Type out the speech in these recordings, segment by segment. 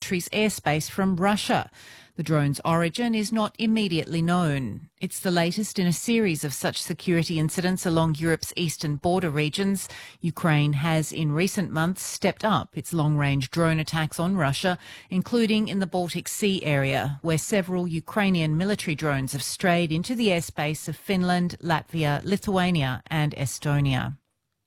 military's airspace from Russia. The drone's origin is not immediately known. It's the latest in a series of such security incidents along Europe's eastern border regions. Ukraine has in recent months stepped up its long-range drone attacks on Russia, including in the Baltic Sea area, where several Ukrainian military drones have strayed into the airspace of Finland, Latvia, Lithuania and Estonia.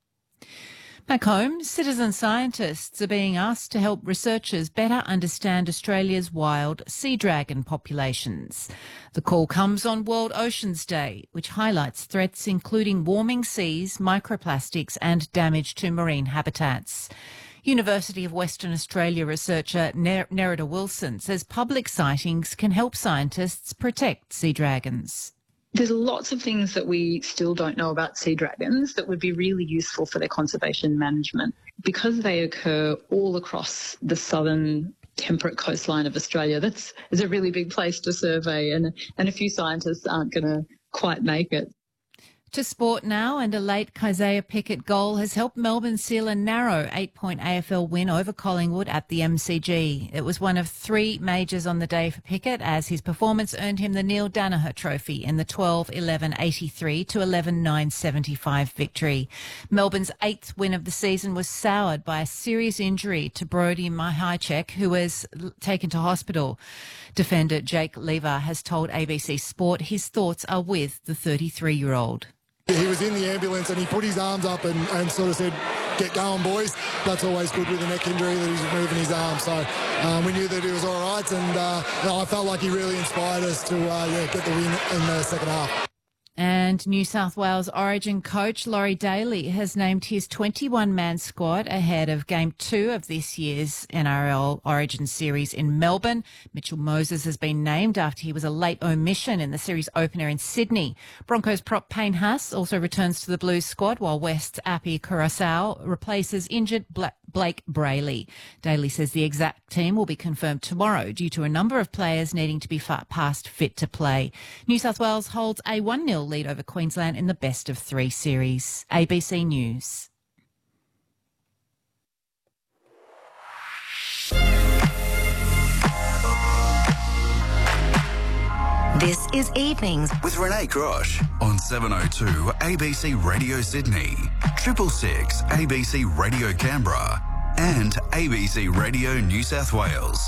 Back home, citizen scientists are being asked to help researchers better understand Australia's wild sea dragon populations. The call comes on World Oceans Day, which highlights threats including warming seas, microplastics and damage to marine habitats. University of Western Australia researcher Nerida Wilson says public sightings can help scientists protect sea dragons. There's lots of things that we still don't know about sea dragons that would be really useful for their conservation management. Because they occur all across the southern temperate coastline of Australia, that's a really big place to survey, and a few scientists aren't going to quite make it. To sport now, and a late Kysaiah Pickett goal has helped Melbourne seal a narrow 8-point AFL win over Collingwood at the MCG. It was one of 3 majors on the day for Pickett, as his performance earned him the Neil Danaher Trophy in the 12-11-83 to 11-9-75 victory. Melbourne's 8th win of the season was soured by a serious injury to Brodie Mihajcek, who was taken to hospital. Defender Jake Lever has told ABC Sport his thoughts are with the 33-year-old. He was in the ambulance and he put his arms up and sort of said, "Get going, boys." That's always good with a neck injury, that he's moving his arm. So we knew that he was all right, and I felt like he really inspired us to get the win in the second half. And New South Wales Origin coach Laurie Daly has named his 21-man squad ahead of Game 2 of this year's NRL Origin series in Melbourne. Mitchell Moses has been named after he was a late omission in the series opener in Sydney. Broncos prop Payne Haas also returns to the Blues squad, while West's Api Kurasau replaces injured Blake Brayley. Daly says the exact team will be confirmed tomorrow due to a number of players needing to be past fit to play. New South Wales holds a 1-0 lead over Queensland in the best-of-3 series. ABC News. This is Evenings with Renee Grosh on 702 ABC Radio Sydney, 666 ABC Radio Canberra and ABC Radio New South Wales.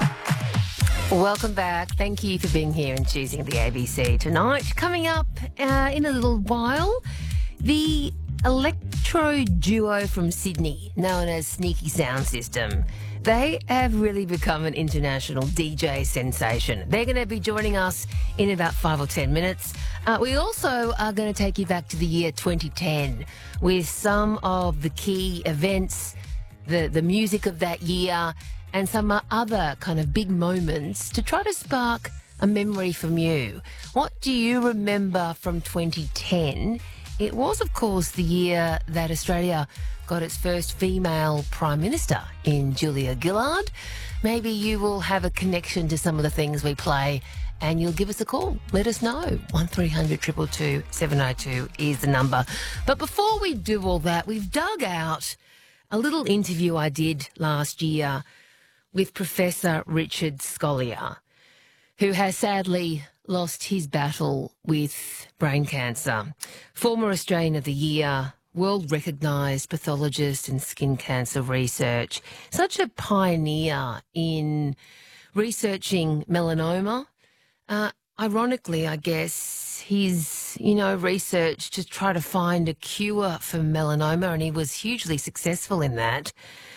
Welcome back. Thank you for being here and choosing the ABC tonight. Coming up in a little while, the electro duo from Sydney, known as Sneaky Sound System. They have really become an international DJ sensation. They're going to be joining us in about 5 or 10 minutes. We also are going to take you back to the year 2010 with some of the key events, the music of that year, and some other kind of big moments to try to spark a memory from you. What do you remember from 2010? It was, of course, the year that Australia got its first female Prime Minister in Julia Gillard. Maybe you will have a connection to some of the things we play and you'll give us a call. Let us know. 1300 222 702 is the number. But before we do all that, we've dug out a little interview I did last year with Professor Richard Scolyer, who has sadly lost his battle with brain cancer. Former Australian of the Year, world recognised pathologist in skin cancer research. Such a pioneer in researching melanoma. Ironically, I guess, his, research to try to find a cure for melanoma, and he was hugely successful in that.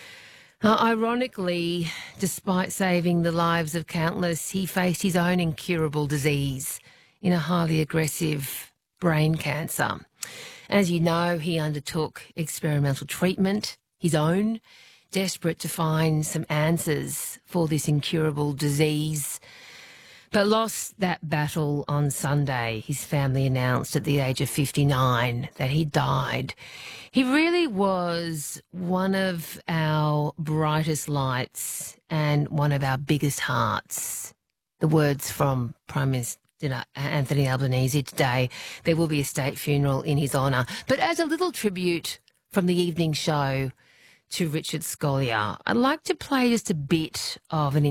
Ironically, despite saving the lives of countless, he faced his own incurable disease in a highly aggressive brain cancer. As you know, he undertook experimental treatment, his own, desperate to find some answers for this incurable disease, but lost that battle on Sunday. His family announced at the age of 59 that he died. He really was one of our brightest lights and one of our biggest hearts. The words from Prime Minister Anthony Albanese today. There will be a state funeral in his honour. But as a little tribute from the evening show to Richard Scolyer, I'd like to play just a bit of an